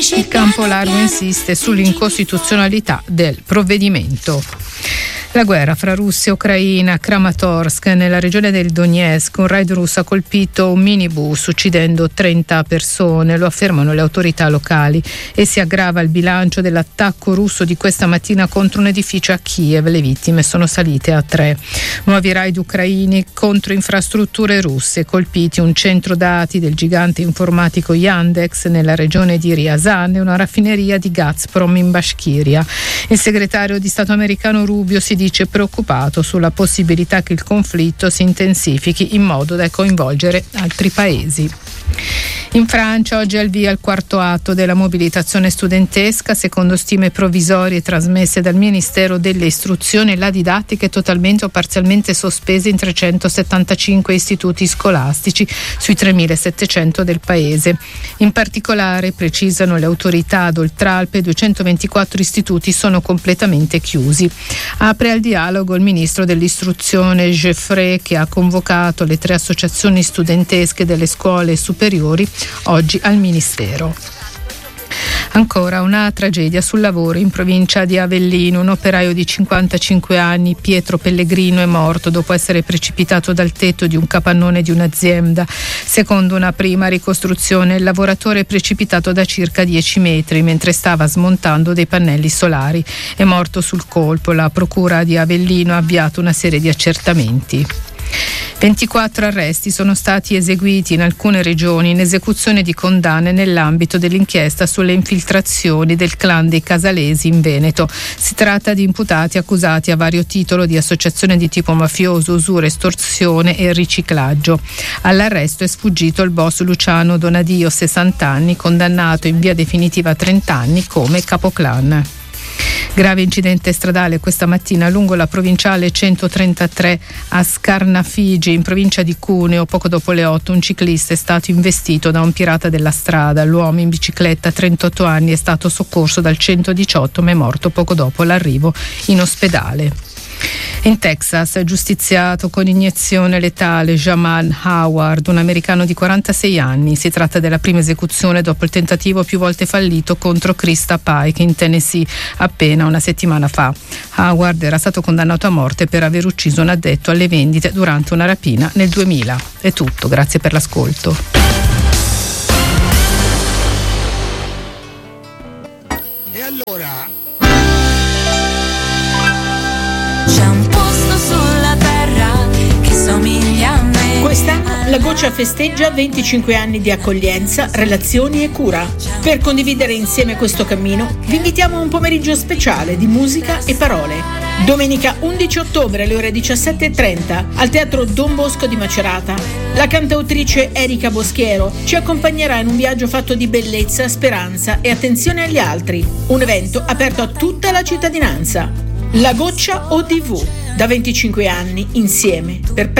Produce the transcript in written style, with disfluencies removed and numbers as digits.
Il campo largo insiste sull'incostituzionalità del provvedimento. La guerra fra Russia e Ucraina, Kramatorsk, nella regione del Donetsk, un raid russo ha colpito un minibus uccidendo 30 persone, lo affermano le autorità locali, e si aggrava il bilancio dell'attacco russo di questa mattina contro un edificio a Kiev. Le vittime sono salite a 3. Nuovi raid ucraini contro infrastrutture russe, colpiti un centro dati del gigante informatico Yandex nella regione di Ryazan e una raffineria di Gazprom in Bashkiria. Il segretario di Stato americano Rubio si dice preoccupato sulla possibilità che il conflitto si intensifichi in modo da coinvolgere altri paesi. In Francia oggi è al via il quarto atto della mobilitazione studentesca. Secondo stime provvisorie trasmesse dal Ministero delle Istruzioni, la didattica è totalmente o parzialmente sospesa in 375 istituti scolastici sui 3.700 del paese. In particolare, precisano le autorità ad Oltralpe, 224 istituti sono completamente chiusi. Apre al dialogo il ministro dell'istruzione Geoffrey, che ha convocato le 3 associazioni studentesche delle scuole superiori oggi al Ministero. Ancora una tragedia sul lavoro in provincia di Avellino. Un operaio di 55 anni, Pietro Pellegrino, è morto dopo essere precipitato dal tetto di un capannone di un'azienda. Secondo una prima ricostruzione, il lavoratore è precipitato da circa 10 metri mentre stava smontando dei pannelli solari. È morto sul colpo. La procura di Avellino ha avviato una serie di accertamenti. 24 arresti sono stati eseguiti in alcune regioni in esecuzione di condanne nell'ambito dell'inchiesta sulle infiltrazioni del clan dei Casalesi in Veneto. Si tratta di imputati accusati a vario titolo di associazione di tipo mafioso, usura, estorsione e riciclaggio. All'arresto è sfuggito il boss Luciano Donadio, 60 anni, condannato in via definitiva a 30 anni come capoclan. Grave incidente stradale questa mattina lungo la provinciale 133 a Scarnafigi, in provincia di Cuneo. Poco dopo le 8 un ciclista è stato investito da un pirata della strada. L'uomo in bicicletta, 38 anni, è stato soccorso dal 118 ma è morto poco dopo l'arrivo in ospedale. In Texas è giustiziato con iniezione letale Jamal Howard, un americano di 46 anni. Si tratta della prima esecuzione dopo il tentativo più volte fallito contro Krista Pike in Tennessee appena una settimana fa. Howard era stato condannato a morte per aver ucciso un addetto alle vendite durante una rapina nel 2000. È tutto, grazie per l'ascolto. E allora... C'è un posto sulla terra che somiglia a me. Quest'anno La Goccia festeggia 25 anni di accoglienza, relazioni e cura. Per condividere insieme questo cammino, vi invitiamo a un pomeriggio speciale di musica e parole. Domenica 11 ottobre alle ore 17:30 al Teatro Don Bosco di Macerata. La cantautrice Erika Boschiero ci accompagnerà in un viaggio fatto di bellezza, speranza e attenzione agli altri. Un evento aperto a tutta la cittadinanza. La Goccia ODV, da 25 anni insieme per